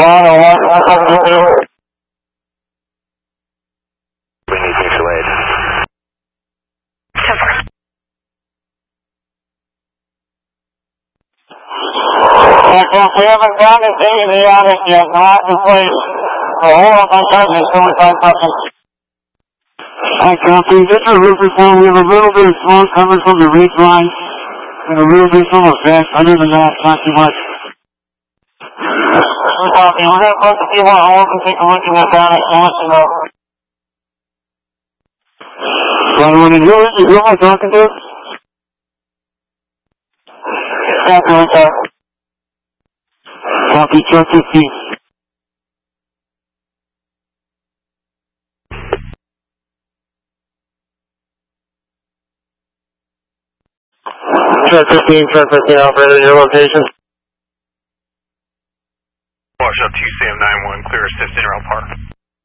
mutual aid. We haven't gotten anything out of it yet. Not in place. Hold on, I'm trying to suicide something. Hi, copy. This is Riverstone. We have a little bit of smoke coming from the reach line and a little bit from a vent. Other than that, not too much. Copy. We're going to put the people on hold and take a look at that and let you know. Anyone in here? Is who I'm talking to? Copy, what's up? Copy, check your feet. Check 15, operator, your location. Wash up TCM91, clear assist in Rail Park.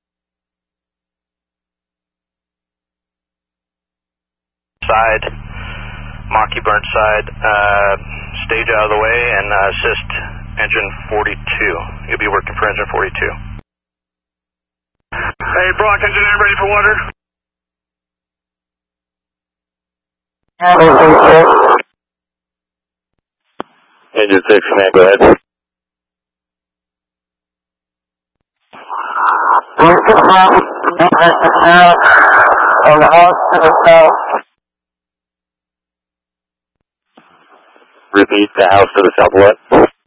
Side, Maki Burnside, stage out of the way and assist engine 42. You'll be working for engine 42. Hey, Brock, engineer, ready for water? Engine 6, man, go ahead. On the house to the south. Repeat, the house to the southwest.